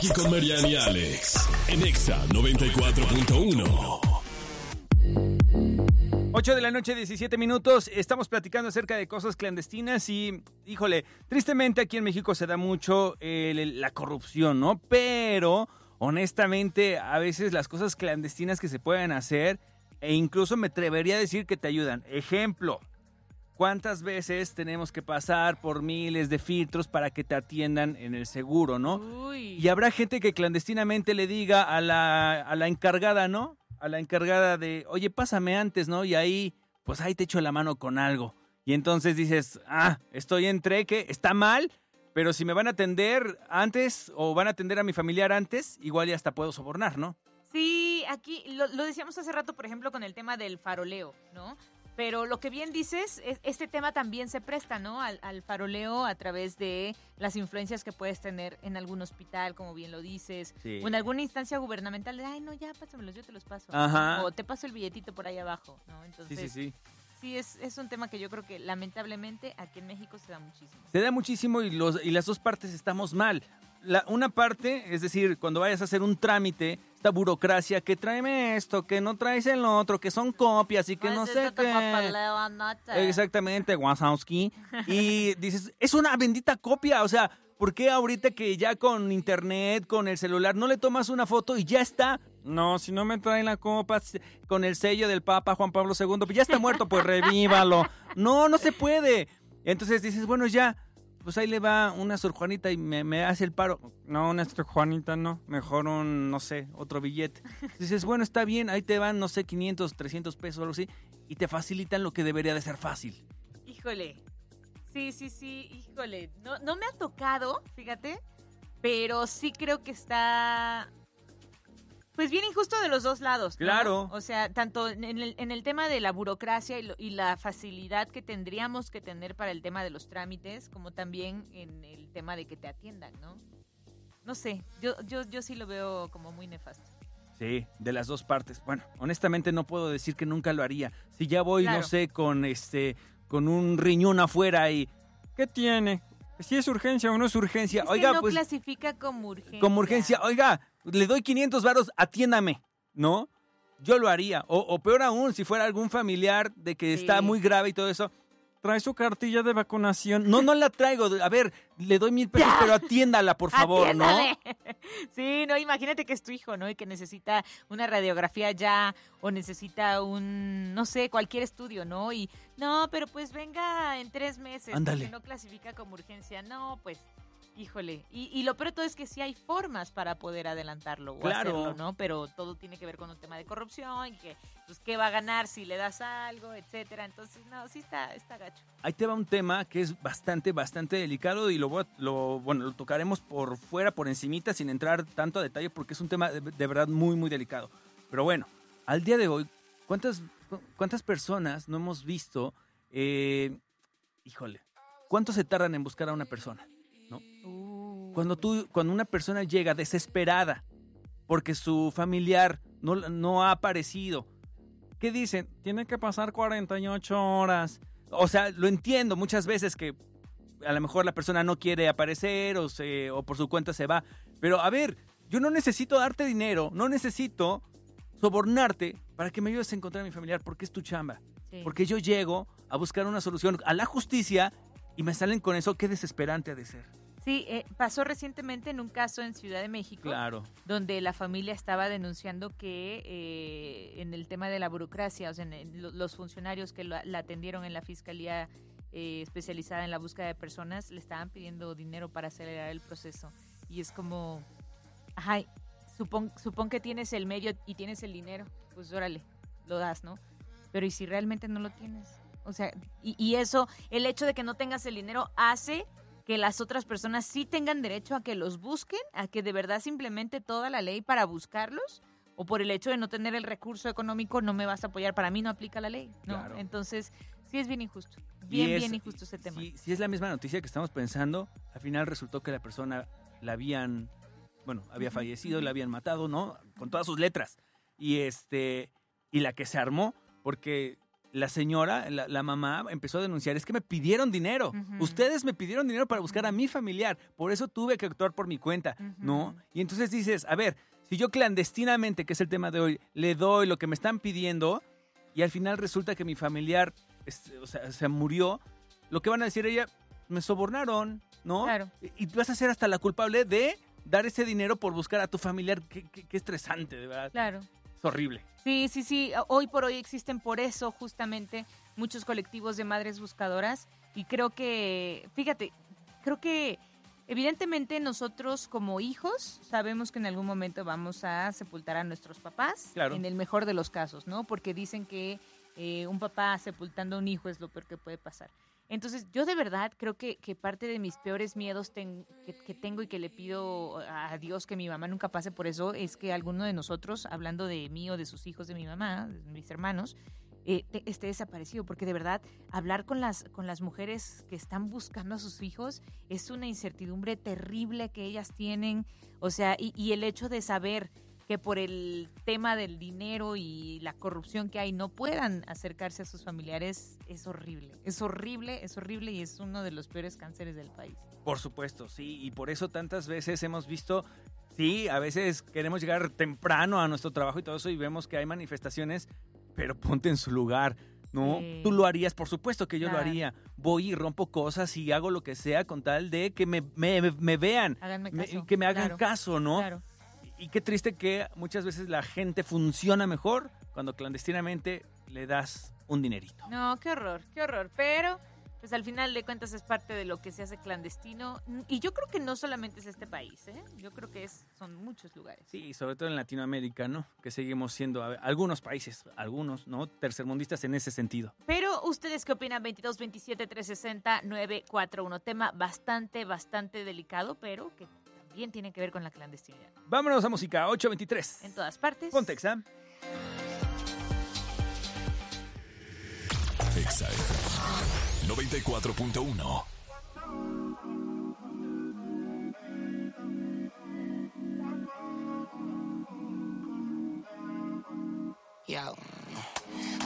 Aquí con Mariana y Alex, en Exa 94.1. 8 de la noche, 17 minutos. Estamos platicando acerca de cosas clandestinas y, híjole, tristemente aquí en México se da mucho la corrupción, ¿no? Pero, honestamente, a veces las cosas clandestinas que se pueden hacer, e incluso me atrevería a decir que te ayudan. Ejemplo, ¿cuántas veces tenemos que pasar por miles de filtros para que te atiendan en el seguro, ¿no? Uy. Y habrá gente que clandestinamente le diga a la encargada, ¿no? A la encargada de, oye, pásame antes, ¿no? Y ahí, pues ahí te echo la mano con algo. Y entonces dices, estoy entre que está mal, pero si me van a atender antes o van a atender a mi familiar antes, igual ya hasta puedo sobornar, ¿no? Sí, aquí lo decíamos hace rato, por ejemplo, con el tema del faroleo, ¿no? Pero lo que bien dices, este tema también se presta, ¿no? Al faroleo a través de las influencias que puedes tener en algún hospital, como bien lo dices, Sí. o en alguna instancia gubernamental de, ay, no, ya, pásamelos, yo te los paso. Ajá. O te paso el billetito por ahí abajo, ¿no? Entonces, Sí. sí, es un tema que yo creo que lamentablemente aquí en México se da muchísimo. Se da muchísimo y las dos partes estamos mal. Una parte, es decir, cuando vayas a hacer un trámite, esta burocracia, que tráeme esto, que no traes el otro, que son copias y que no sé qué. Exactamente, Wazowski. Y dices, es una bendita copia, o sea, ¿por qué ahorita que ya con internet, con el celular, no le tomas una foto y ya está? No, si no me traen la copa con el sello del Papa Juan Pablo II, pues ya está muerto, pues revívalo. No se puede. Entonces dices, bueno, ya, pues ahí le va una Sor Juanita y me hace el paro. No, una Sor Juanita no, mejor un, no sé, otro billete. Dices, bueno, está bien, ahí te van, no sé, 500, 300 pesos o algo así, y te facilitan lo que debería de ser fácil. Híjole, sí, híjole, no me ha tocado, fíjate, pero sí creo que está, pues bien injusto de los dos lados, ¿no? Claro. O sea, tanto en el tema de la burocracia y la facilidad que tendríamos que tener para el tema de los trámites, como también en el tema de que te atiendan, ¿no? No sé, yo sí lo veo como muy nefasto. Sí, de las dos partes. Bueno, honestamente no puedo decir que nunca lo haría. Si ya voy, Claro. no sé, con un riñón afuera y... ¿Qué tiene? ¿Si es urgencia o no es urgencia? Es Oiga, que no pues... clasifica como urgencia. Como urgencia, oiga, le doy 500 varos, atiéndame, ¿no? Yo lo haría. O peor aún, si fuera algún familiar de que Sí. está muy grave y todo eso. ¿Trae su cartilla de vacunación? No la traigo. A ver, le doy 1,000 pesos, pero atiéndala, por favor, ¡Atiéndale! ¿no? Sí, no, imagínate que es tu hijo, ¿no? Y que necesita una radiografía ya o necesita un, no sé, cualquier estudio, ¿no? Y, no, pero pues venga en 3 meses. Ándale. Porque no clasifica como urgencia. No, pues, híjole. Y lo peor de todo es que sí hay formas para poder adelantarlo o Claro. hacerlo, ¿no? Pero todo tiene que ver con un tema de corrupción y que, pues, ¿qué va a ganar si le das algo, etcétera? Entonces, no, sí está gacho. Ahí te va un tema que es bastante delicado y lo tocaremos por fuera, por encimita, sin entrar tanto a detalle porque es un tema de verdad muy delicado. Pero bueno, al día de hoy, ¿cuántas personas no hemos visto? ¿Cuánto se tardan en buscar a una persona? ¿No? Cuando una persona llega desesperada porque su familiar no ha aparecido, ¿qué dicen? Tiene que pasar 48 horas. O sea, lo entiendo muchas veces que a lo mejor la persona no quiere aparecer o por su cuenta se va. Pero a ver, yo no necesito darte dinero, no necesito sobornarte para que me ayudes a encontrar a mi familiar porque es tu chamba. Sí. Porque yo llego a buscar una solución a la justicia y me salen con eso, qué desesperante ha de ser. Sí, pasó recientemente en un caso en Ciudad de México. Claro. Donde la familia estaba denunciando que en el tema de la burocracia, o sea, los funcionarios que la atendieron en la fiscalía especializada en la búsqueda de personas, le estaban pidiendo dinero para acelerar el proceso. Y es como, ajá, supón que tienes el medio y tienes el dinero, pues órale, lo das, ¿no? Pero ¿y si realmente no lo tienes? O sea, y eso, el hecho de que no tengas el dinero hace que las otras personas sí tengan derecho a que los busquen, a que de verdad se implemente toda la ley para buscarlos, o por el hecho de no tener el recurso económico no me vas a apoyar, para mí no aplica la ley, ¿no? Claro. Entonces, sí es bien injusto, bien injusto ese tema. Si es la misma noticia que estamos pensando, al final resultó que la persona había fallecido, la habían matado, ¿no? Con todas sus letras. Y la que se armó, porque la señora, la mamá, empezó a denunciar, es que me pidieron dinero. Ujú. Ustedes me pidieron dinero para buscar a mi familiar. Por eso tuve que actuar por mi cuenta, ¿no? Y entonces dices, a ver, si yo clandestinamente, que es el tema de hoy, le doy lo que me están pidiendo y al final resulta que mi familiar se murió, lo que van a decir ella, me sobornaron, ¿no? Claro. Y vas a ser hasta la culpable de dar ese dinero por buscar a tu familiar. Qué estresante, de verdad. Claro. Es horrible. Sí. Hoy por hoy existen por eso justamente muchos colectivos de madres buscadoras y creo que evidentemente nosotros como hijos sabemos que en algún momento vamos a sepultar a nuestros papás, Claro. en el mejor de los casos, ¿no? Porque dicen que un papá sepultando a un hijo es lo peor que puede pasar. Entonces, yo de verdad creo que parte de mis peores miedos que tengo y que le pido a Dios que mi mamá nunca pase por eso es que alguno de nosotros, hablando de mí o de sus hijos, de mi mamá, de mis hermanos, esté desaparecido. Porque de verdad, hablar con las mujeres que están buscando a sus hijos es una incertidumbre terrible que ellas tienen. O sea, y el hecho de saber que por el tema del dinero y la corrupción que hay no puedan acercarse a sus familiares es horrible. Es horrible y es uno de los peores cánceres del país. Por supuesto, sí, y por eso tantas veces hemos visto, sí, a veces queremos llegar temprano a nuestro trabajo y todo eso y vemos que hay manifestaciones, pero ponte en su lugar, ¿no? Sí. Tú lo harías, por supuesto que yo Claro. lo haría. Voy y rompo cosas y hago lo que sea con tal de que me vean, Háganme caso. que me hagan Claro, caso, ¿no? Claro. Y qué triste que muchas veces la gente funciona mejor cuando clandestinamente le das un dinerito. No, qué horror. Pero, pues al final de cuentas es parte de lo que se hace clandestino. Y yo creo que no solamente es este país, ¿eh? Yo creo que son muchos lugares. Sí, sobre todo en Latinoamérica, ¿no? Que seguimos siendo algunos países, algunos, ¿no? Tercermundistas en ese sentido. Pero, ¿ustedes qué opinan? 22 27 360 941. Tema bastante delicado, pero que también tiene que ver con la clandestinidad. Vámonos a música, 8:23. En todas partes. Ponte Exa. Exa FM 94.1. Yo.